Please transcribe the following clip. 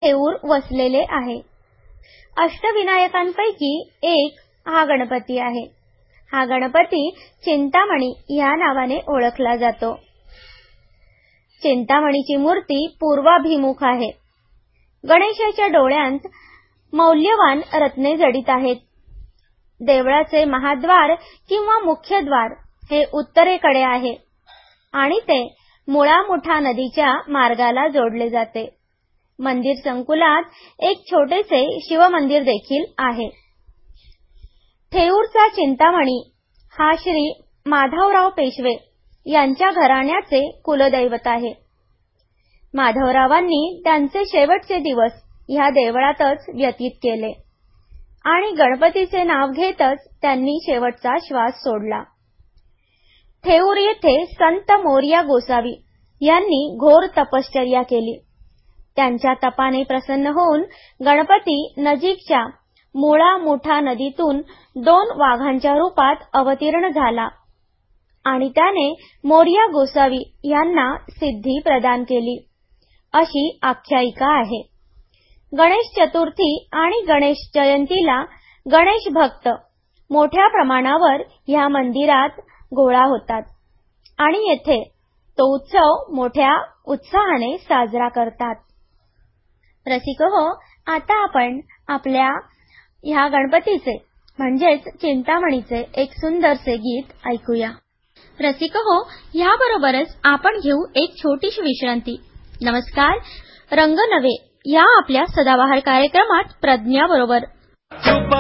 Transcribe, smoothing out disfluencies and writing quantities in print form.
थेऊर वसलेले आहे. अष्टविनायकांपैकी एक हा गणपती आहे. हा गणपती चिंतामणी या नावाने ओळखला जातो. चिंतामणीची मूर्ती पूर्वाभिमुख आहे. गणेशाच्या डोळ्यांत मौल्यवान रत्ने जडित आहेत. देवळाचे महाद्वार किंवा मुख्य द्वार हे उत्तरेकडे आहे आणि ते मुळा मुठा नदीच्या मार्गाला जोडले जाते. मंदिर संकुलात एक छोटेसे शिवमंदिर देखील आहे. थेऊरचा चिंतामणी हा श्री माधवराव पेशवे यांच्या घराण्याचे कुलदैवत आहे. माधवरावांनी त्यांचे शेवटचे दिवस ह्या देवळातच व्यतीत केले आणि गणपतीचे नाव घेतच त्यांनी शेवटचा श्वास सोडला. थेऊर येथे संत मोरया गोसावी यांनी घोर तपश्चर्या केली. त्यांच्या तपाने प्रसन्न होऊन गणपती नजीकच्या मुळा मुठा नदीतून 2 वाघांच्या रूपात अवतीर्ण झाला आणि त्याने मोरया गोसावी यांना सिद्धी प्रदान केली, अशी आख्यायिका आहे. गणेश चतुर्थी आणि गणेश जयंतीला गणेश भक्त मोठ्या प्रमाणावर ह्या मंदिरात गोळा होतात आणि येथे तो उत्सव मोठ्या उत्साहाने साजरा करतात. रसिको, आता आपण आपल्या ह्या गणपतीचे म्हणजेच चिंतामणीचे एक सुंदरसे गीत ऐकूया. रसिको, ह्याबरोबरच आपण घेऊ एक छोटीशी विश्रांती. नमस्कार, रंग नवे या आपल्या सदाबहार कार्यक्रमात प्रज्ञा बरोबर.